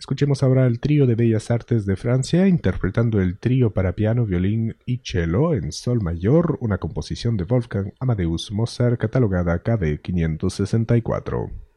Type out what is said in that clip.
Escuchemos ahora al Trío de Bellas Artes de Francia interpretando el trío para piano, violín y cello en sol mayor, una composición de Wolfgang Amadeus Mozart catalogada KD 564.